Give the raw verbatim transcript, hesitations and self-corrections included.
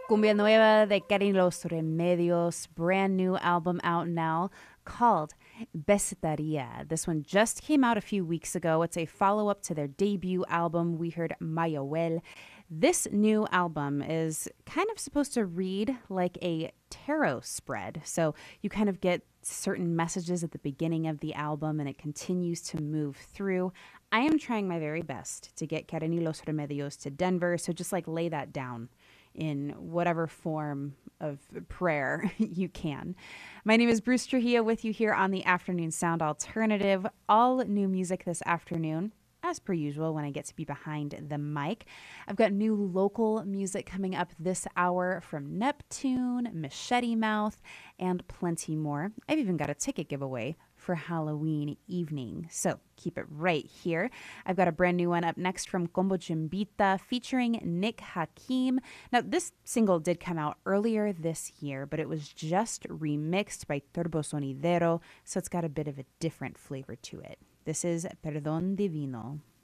Cumbia Nueva de Cari Los Remedios, brand new album out now called Besitaria. This one just came out a few weeks ago. It's a follow up to their debut album. We heard Mayawel. This new album is kind of supposed to read like a tarot spread. So you kind of get certain messages at the beginning of the album and it continues to move through. I am trying my very best to get Karen y Los Remedios to Denver. So just like lay that down in whatever form of prayer you can. My name is Bruce Trujillo with you here on the Afternoon Sound Alternative. All new music this afternoon, as per usual, when I get to be behind the mic. I've got new local music coming up this hour from Neptune, Machete Mouth, and plenty more. I've even got a ticket giveaway for Halloween evening, so keep it right here. I've got a brand new one up next from Combo Chimbita featuring Nick Hakim. Now, this single did come out earlier this year, but it was just remixed by Turbo Sonidero, so it's got a bit of a different flavor to it. This is Perdón Divino.